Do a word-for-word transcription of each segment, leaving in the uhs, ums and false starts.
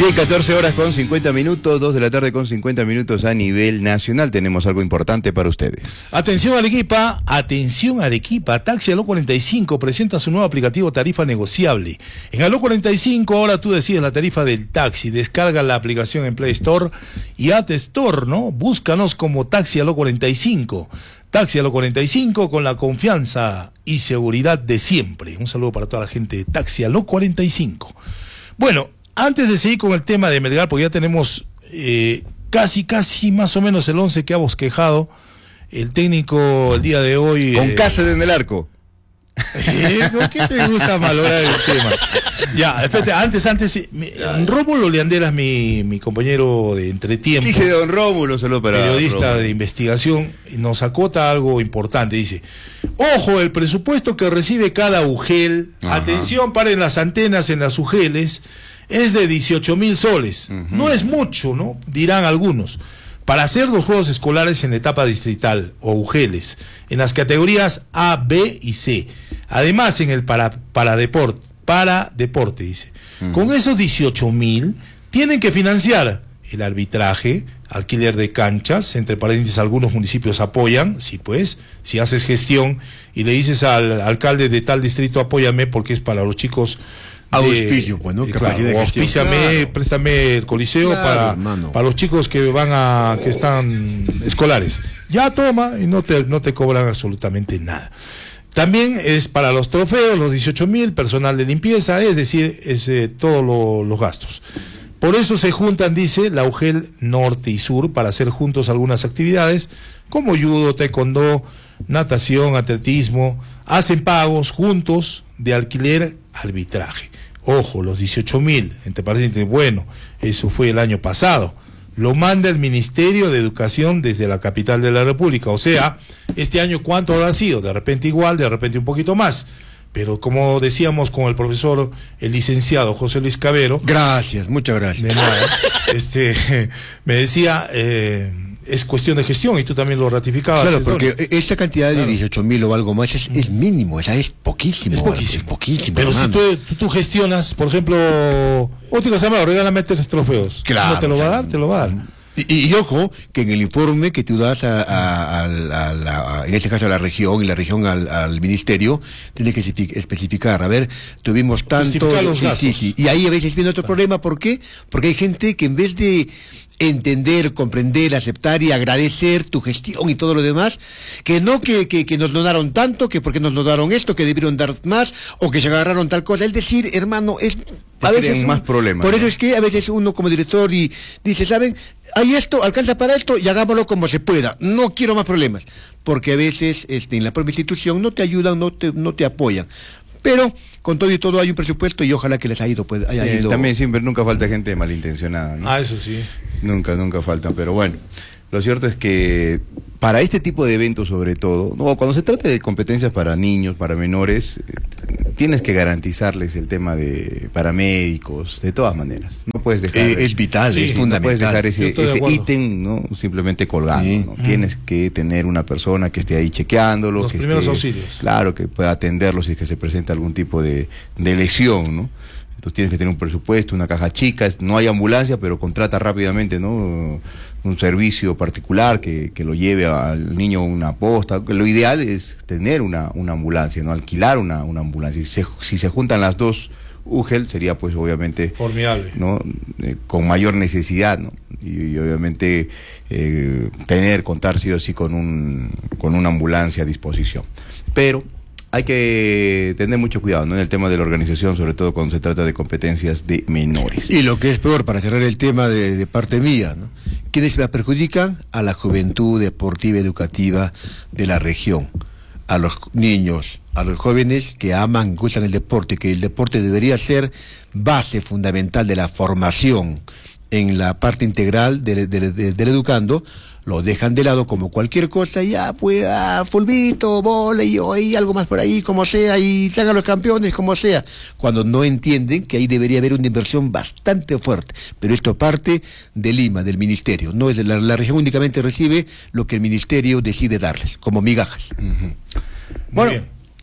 Bien, catorce horas con cincuenta minutos, dos de la tarde con cincuenta minutos a nivel nacional. Tenemos algo importante para ustedes. Atención Arequipa, atención Arequipa. Taxi Aló cuarenta y cinco presenta su nuevo aplicativo Tarifa Negociable. En Aló cuarenta y cinco ahora tú decides la tarifa del taxi. Descarga la aplicación en Play Store y App Store, ¿no? Búscanos como Taxi Aló cuarenta y cinco. Taxi Aló cuarenta y cinco con la confianza y seguridad de siempre. Un saludo para toda la gente de Taxi Aló cuarenta y cinco. Bueno, antes de seguir con el tema de Melgar, porque ya tenemos eh, casi, casi más o menos el once que ha bosquejado el técnico el día de hoy. Con eh, Cáceres en el arco. ¿Eh? ¿Por qué te gusta valorar el tema? Ya, espérate, antes, antes, mi, Rómulo Leanderas, mi, mi compañero de Entretiempo. Dice don Rómulo, solo para periodista Rómulo. de investigación, nos acota algo importante. Dice: ojo, el presupuesto que recibe cada UGEL, Ajá. atención, paren las antenas en las UGELes, es de dieciocho mil soles. Uh-huh. No es mucho, ¿no? Dirán algunos. Para hacer los juegos escolares en etapa distrital o UGELes, en las categorías A, B y C. Además, en el para, para, deporte, para deporte, dice. Uh-huh. Con esos dieciocho mil, tienen que financiar el arbitraje, alquiler de canchas, entre paréntesis, algunos municipios apoyan, sí pues, si haces gestión y le dices al alcalde de tal distrito, apóyame porque es para los chicos. Auspicio, bueno, eh, claro, o auspíciame, claro. Préstame el coliseo claro, para, para los chicos que van a, que están escolares. Ya toma y no te, no te cobran absolutamente nada. También es para los trofeos, los dieciocho mil, personal de limpieza, es decir, es eh, todos lo, los gastos. Por eso se juntan, dice, la UGEL Norte y Sur para hacer juntos algunas actividades como judo, taekwondo, natación, atletismo. Hacen pagos juntos de alquiler, arbitraje. Ojo, los dieciocho mil, entre paréntesis, bueno, eso fue el año pasado. Lo manda el Ministerio de Educación desde la capital de la República. O sea, este año, ¿cuánto habrá sido? De repente igual, de repente un poquito más. Pero como decíamos con el profesor, el licenciado José Luis Cabero. Gracias, muchas gracias. De nada. este, me decía, eh, es cuestión de gestión y tú también lo ratificabas. Claro, porque ¿no? esa cantidad de claro. dieciocho mil o algo más es, es mínimo, esa es poquísimo. Es poquísimo. Es poquísimo pero hermano. si tú, tú, tú gestionas, por ejemplo, Óptica Samaro, regálame tres trofeos. Claro. ¿No te lo va a dar? Te lo va a dar. Y, y, y ojo, que en el informe que tú das a, a, a, a, la, a en este caso a la región, y la región al, al ministerio, tiene que especificar, a ver, tuvimos tanto... Los sí, sí, sí, y ahí a veces viene otro claro. problema, ¿por qué? Porque hay gente que en vez de entender, comprender, aceptar y agradecer tu gestión y todo lo demás, que no que, que, que nos donaron tanto, que por qué nos donaron esto, que debieron dar más, o que se agarraron tal cosa, es decir, hermano, es... A veces un, más problemas. Por ¿no? eso es que a veces uno como director y dice, ¿saben? Hay esto, alcanza para esto y hagámoslo como se pueda. No quiero más problemas. Porque a veces este, en la propia institución no te ayudan, no te, no te apoyan. Pero con todo y todo hay un presupuesto y ojalá que les haya ido. Pues, haya eh, ido... También siempre, nunca falta gente malintencionada, ¿no? Ah, eso sí. Nunca, nunca faltan, pero bueno. Lo cierto es que para este tipo de eventos sobre todo, no, cuando se trata de competencias para niños, para menores, eh, tienes que garantizarles el tema de paramédicos, de todas maneras. No puedes dejar... Eh, es vital, sí, es no fundamental. puedes dejar ese, ese ítem, ¿no? Simplemente colgado, sí. ¿no? Mm. Tienes que tener una persona que esté ahí chequeándolo. Los que primeros esté, auxilios. Claro, que pueda atenderlo si es que se presenta algún tipo de, de lesión, ¿no? Entonces tienes que tener un presupuesto, una caja chica, no hay ambulancia, pero contrata rápidamente, ¿no? Un servicio particular que, que lo lleve al niño a una posta. Lo ideal es tener una, una ambulancia, no alquilar una, una ambulancia. Si se, si se juntan las dos UGEL sería pues obviamente formidable, ¿no? Eh, con mayor necesidad, ¿no? Y, y obviamente eh, tener, contar sí o sí con un con una ambulancia a disposición. Pero hay que tener mucho cuidado, ¿no? En el tema de la organización, sobre todo cuando se trata de competencias de menores. Y lo que es peor, para cerrar el tema de, de parte mía, ¿no? ¿Quiénes la perjudican? A la juventud deportiva y educativa de la región, a los niños, a los jóvenes que aman, gustan el deporte, que el deporte debería ser base fundamental de la formación en la parte integral del de, de, de educando. Lo dejan de lado como cualquier cosa, y ya pues, ah, fulbito, volei, o hay algo más por ahí, como sea, y se hagan los campeones, como sea, cuando no entienden que ahí debería haber una inversión bastante fuerte, pero esto parte de Lima, del ministerio, no es de la, la región únicamente recibe lo que el ministerio decide darles, como migajas. Uh-huh. Bueno,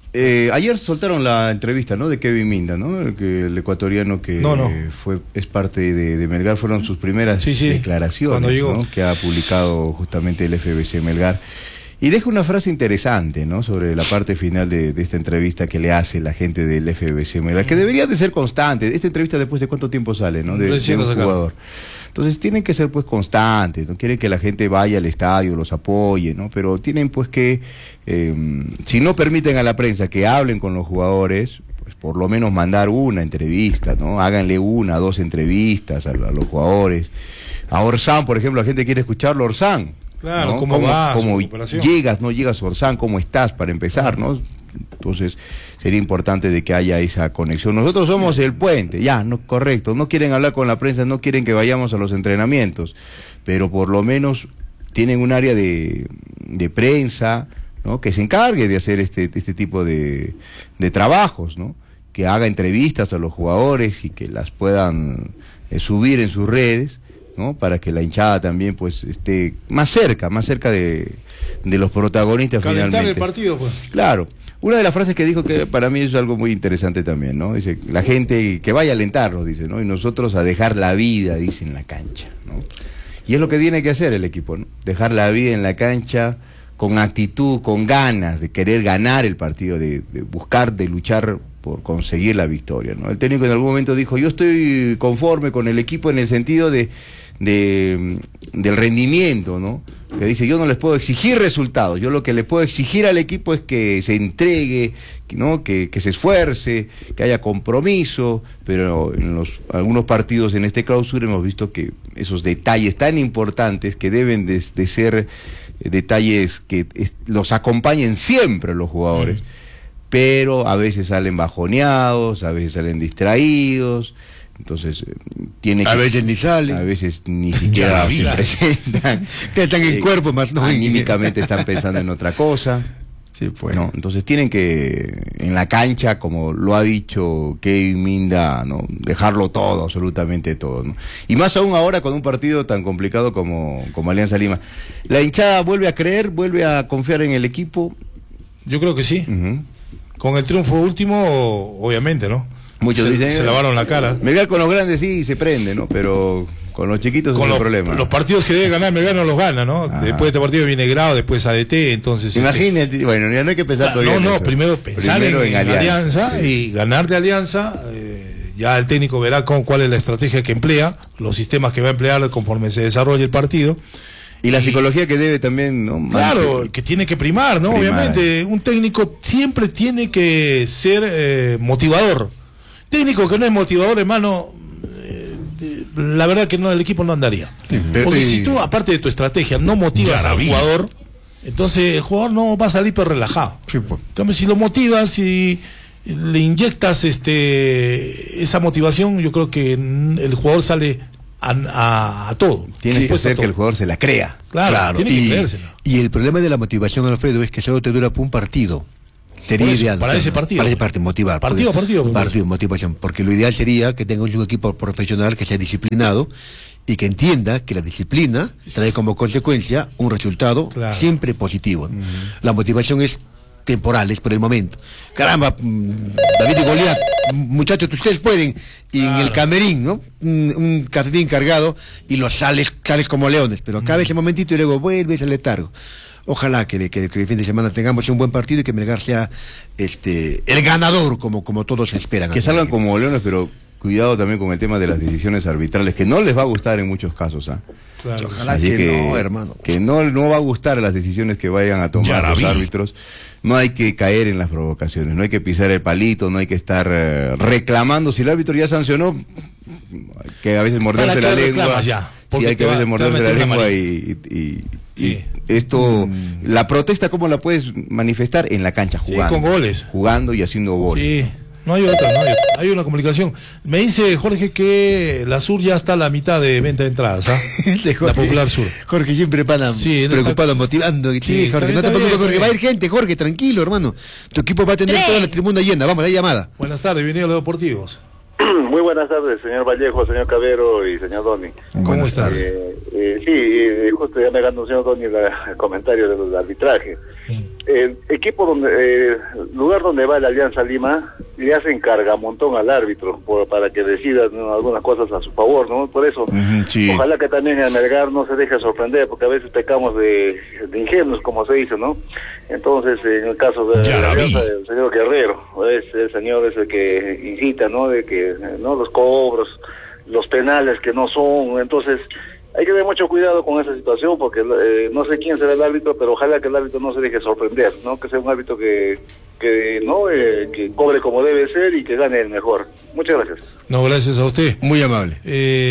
Eh, ayer soltaron la entrevista, ¿no? De Kevin Minda, ¿no? El, que, el ecuatoriano que no, no. fue es parte de, de Melgar, fueron sus primeras sí, sí. declaraciones, ¿no? Que ha publicado justamente el F B C Melgar. Y deja una frase interesante, ¿no? Sobre la parte final de, de esta entrevista que le hace la gente del F B C Melgar, que debería de ser constante. Esta entrevista después de cuánto tiempo sale, ¿no? De, de un jugador. Entonces tienen que ser pues constantes, no quieren que la gente vaya al estadio, los apoye, ¿no? Pero tienen pues que, eh, si no permiten a la prensa que hablen con los jugadores, pues por lo menos mandar una entrevista, ¿no? Háganle una, dos entrevistas a, a los jugadores. A Orsán, por ejemplo, la gente quiere escucharlo, Orsán. Claro, ¿no? ¿cómo, ¿Cómo, va cómo llegas, no llegas, Orsán? ¿Cómo estás? Para empezar, ¿no? Entonces sería importante de que haya esa conexión. Nosotros somos el puente, ya, no, correcto. No quieren hablar con la prensa, no quieren que vayamos a los entrenamientos, pero por lo menos tienen un área de, de prensa, ¿no? Que se encargue de hacer este, este tipo de, de trabajos, ¿no? Que haga entrevistas a los jugadores y que las puedan eh, subir en sus redes, ¿no? Para que la hinchada también pues esté más cerca, más cerca de, de los protagonistas. Calentar finalmente. El partido, pues. Claro. Una de las frases que dijo que para mí es algo muy interesante también, ¿no? Dice, la gente que vaya a alentarnos, dice, ¿no? Y nosotros a dejar la vida, dice, en la cancha, ¿no? Y es lo que tiene que hacer el equipo, ¿no? Dejar la vida en la cancha con actitud, con ganas de querer ganar el partido, de, de buscar, de luchar por conseguir la victoria, ¿no? El técnico en algún momento dijo, yo estoy conforme con el equipo en el sentido de, de del rendimiento, ¿no? Que dice, yo no les puedo exigir resultados, yo lo que le puedo exigir al equipo es que se entregue, ¿no? Que, que se esfuerce, que haya compromiso, pero en los algunos partidos en este clausura hemos visto que esos detalles tan importantes que deben de, de ser eh, detalles que es, los acompañen siempre los jugadores, mm. pero a veces salen bajoneados, a veces salen distraídos. Entonces, tiene que... A veces ni salen. A veces ni siquiera se presentan. Que están en eh, cuerpo más, ¿no? Anímicamente están pensando en otra cosa. Sí, pues. ¿No? Entonces tienen que, en la cancha, como lo ha dicho Kevin Minda, ¿no? Dejarlo todo, absolutamente todo, ¿no? Y más aún ahora con un partido tan complicado como, como Alianza Lima. ¿La hinchada vuelve a creer, vuelve a confiar en el equipo? Yo creo que sí. Uh-huh. Con el triunfo último, obviamente, ¿no? Muchos se, dicen, se lavaron la cara. Melgar con los grandes sí se prende, ¿no? Pero con los chiquitos con es los, el problema. Los partidos que debe ganar Melgar no los gana, ¿no? Ajá. Después de este partido viene Grado, después A D T, entonces... Imagínate, este... bueno, ya no hay que pensar todavía No, no, eso. primero pensar primero en, en Alianza, alianza sí. Y ganar de Alianza, eh, ya el técnico verá con, cuál es la estrategia que emplea, los sistemas que va a emplear conforme se desarrolle el partido. Y la y, psicología que debe también, ¿no? Claro, que, que tiene que primar, ¿no? Primar. Obviamente, un técnico siempre tiene que ser eh, motivador. Técnico que no es motivador, hermano, eh, la verdad que no, el equipo no andaría. Sí, porque eh, si tú, aparte de tu estrategia, no motivas al jugador, entonces el jugador no va a salir pero relajado. Sí, pues. En cambio, si lo motivas y le inyectas este esa motivación, yo creo que el jugador sale a, a, a todo. Tiene sí, que ser que el jugador se la crea. Claro, claro. Tiene y, que creérsela. Y el problema de la motivación, Alfredo, es que solo te dura por un partido. Sería eso, ideal. Para ese partido. Para ese partido, motivar. Partido, porque, partido. Partido, motivación. Porque lo ideal sería que tenga un equipo profesional que sea disciplinado y que entienda que la disciplina trae como consecuencia un resultado claro. siempre positivo, ¿no? Uh-huh. La motivación es temporal, es por el momento. Caramba, David y Goliat, muchachos, ustedes pueden. Y claro. en el camerín, ¿no? Un, un cafetín cargado y los sales, sales como leones. Pero acaba uh-huh. ese momentito y luego vuelves al letargo. Ojalá que, que, que el fin de semana tengamos un buen partido y que Melgar sea este el ganador, como, como todos esperan. Que salgan como leones, pero cuidado también con el tema de las decisiones arbitrales, que no les va a gustar en muchos casos. ¿eh? Claro. Ojalá que, que no, hermano. Que no, no va a gustar las decisiones que vayan a tomar los árbitros. No hay que caer en las provocaciones, no hay que pisar el palito, no hay que estar eh, reclamando. Si el árbitro ya sancionó, que a veces morderse la lengua. Ya, sí, hay que a veces morderse la lengua y... y, y Sí. Esto, mm. la protesta, ¿cómo la puedes manifestar? En la cancha, jugando. Sí, con goles. Jugando y haciendo goles. Sí, no hay otra, no hay otra. Hay una comunicación. Me dice Jorge que la Sur ya está a la mitad de venta de entradas, ¿ah? Jorge, la Popular Sur. Jorge siempre para sí, preocupado, está... motivando. Sí, sí Jorge, no te preocupes, Jorge. Va a ir gente, Jorge, tranquilo, hermano. Tu equipo va a tener Tres. toda la tribuna llena. Vamos, la llamada. Buenas tardes, bienvenido a los deportivos. Muy buenas tardes, señor Vallejo, señor Cabero y señor Doni. ¿Cómo estás? Eh, eh, sí, eh, justo ya me ganó el señor Doni el comentario del arbitraje. Sí. El equipo donde, eh, lugar donde va la Alianza Lima, le hacen cargamontón al árbitro por, para que decida, ¿no?, algunas cosas a su favor, ¿no? Por eso, uh-huh, sí. Ojalá que también el Melgar no se deje sorprender, porque a veces pecamos de, de ingenuos, como se dice, ¿no? Entonces, en el caso de la Alianza, el señor Guerrero, es el señor es el que incita, ¿no?, de que, ¿no?, los cobros, los penales que no son, entonces hay que tener mucho cuidado con esa situación, porque eh, no sé quién será el árbitro, pero ojalá que el árbitro no se deje sorprender, ¿no?, que sea un árbitro que, que no eh, que cobre como debe ser y que gane el mejor. Muchas gracias. No, gracias a usted. Muy amable.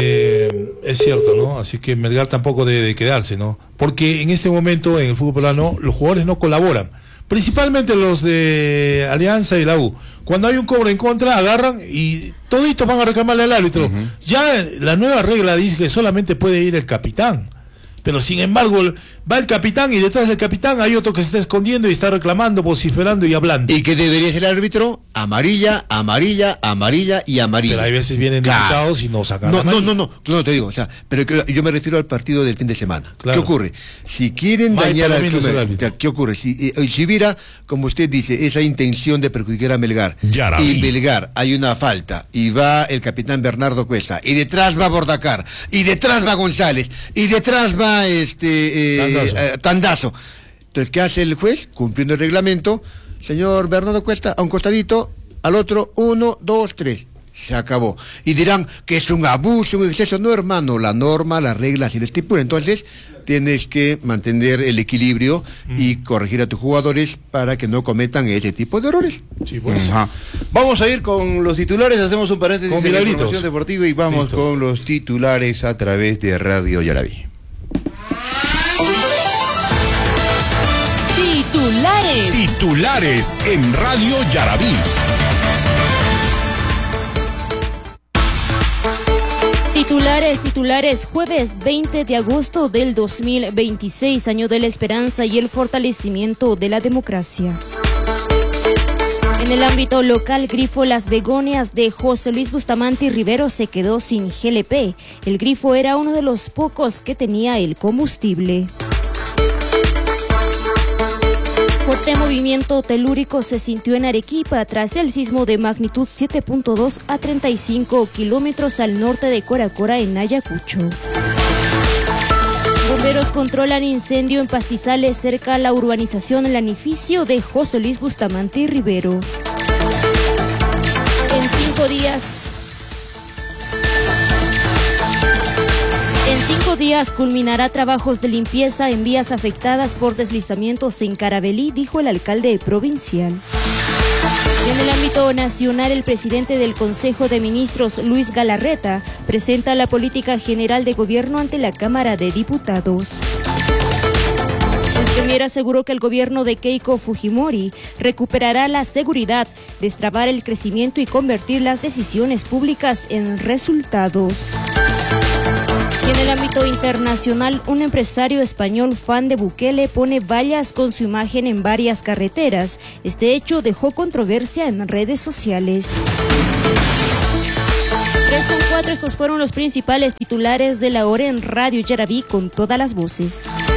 Eh, es cierto, ¿no? Así que Melgar tampoco debe de quedarse, ¿no? Porque en este momento en el fútbol peruano los jugadores no colaboran. Principalmente los de Alianza y la U. Cuando hay un cobro en contra, agarran y toditos van a reclamarle al árbitro. Uh-huh. Ya la nueva regla dice que solamente puede ir el capitán. Pero sin embargo, va el capitán y detrás del capitán hay otro que se está escondiendo y está reclamando, vociferando y hablando. ¿Y qué debería ser el árbitro? Amarilla, amarilla, amarilla y amarilla. Pero hay veces vienen claro. diputados y no sacan no, no, no, no, no, te digo, o sea, pero yo me refiero al partido del fin de semana. Claro. ¿Qué ocurre? Si quieren May dañar al club, ¿qué ocurre? Si, eh, si hubiera, como usted dice, esa intención de perjudicar a Melgar, y en Melgar hay una falta, y va el capitán Bernardo Cuesta, y detrás va Bordacar, y detrás va González, y detrás va este eh, Tandazo. Eh, Tandazo. Entonces, ¿qué hace el juez? Cumpliendo el reglamento, señor Bernardo Cuesta, a un costadito, al otro, uno, dos, tres. Se acabó. Y dirán que es un abuso, un exceso. No, hermano, la norma, las reglas y el estipula. Entonces, tienes que mantener el equilibrio mm. y corregir a tus jugadores para que no cometan ese tipo de errores. Sí, pues. Ajá. Vamos a ir con los titulares, hacemos un paréntesis en la información deportiva y vamos Listo. con los titulares a través de Radio Yaraví. Titulares. Titulares en Radio Yaraví. Titulares, titulares, jueves veinte de agosto del dos mil veintiséis, año de la esperanza y el fortalecimiento de la democracia. En el ámbito local, Grifo Las Begonias de José Luis Bustamante Rivero se quedó sin G L P. El grifo era uno de los pocos que tenía el combustible. Fuerte movimiento telúrico se sintió en Arequipa tras el sismo de magnitud siete punto dos a treinta y cinco kilómetros al norte de Coracora en Ayacucho. Bomberos controlan incendio en pastizales cerca a la urbanización El Anificio de José Luis Bustamante Rivero. En cinco días... En cinco días culminará trabajos de limpieza en vías afectadas por deslizamientos en Carabelí, dijo el alcalde provincial. En el ámbito nacional, el presidente del Consejo de Ministros, Luis Galarreta, presenta la política general de gobierno ante la Cámara de Diputados. El premier aseguró que el gobierno de Keiko Fujimori recuperará la seguridad, destrabar el crecimiento y convertir las decisiones públicas en resultados. Y en el ámbito internacional, un empresario español fan de Bukele pone vallas con su imagen en varias carreteras. Este hecho dejó controversia en redes sociales. tres con cuatro, estos fueron los principales titulares de la hora en Radio Yaraví con todas las voces.